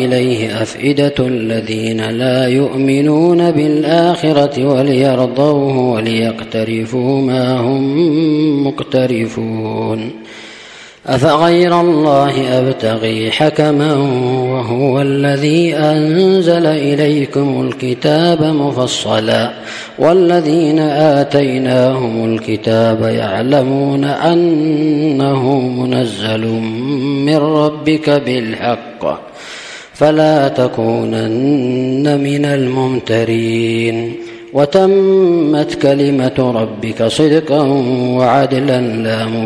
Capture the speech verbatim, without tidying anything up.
إليه أفئدة الذين لا يؤمنون بالآخرة وليرضوه وليقترفوا ما هم مقترفون أفغير الله أبتغي حكما وهو الذي أنزل إليكم الكتاب مفصلا والذين آتيناهم الكتاب يعلمون أنه منزل من ربك بالحق فلا تكونن من الممترين وتمت كلمة ربك صدقا وعدلا لا